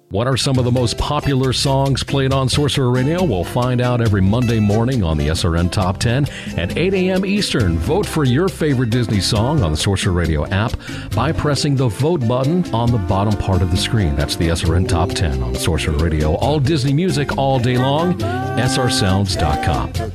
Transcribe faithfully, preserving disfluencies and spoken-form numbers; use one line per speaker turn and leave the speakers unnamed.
What are some of the most popular songs played on Sorcerer Radio? We'll find out every Monday morning on the S R N Top ten at eight a.m. Eastern. Vote for your favorite Disney song on the Sorcerer Radio app by pressing the vote button on the bottom part of the screen. That's the S R N Top ten on Sorcerer Radio. All Disney music all day long, S R sounds dot com.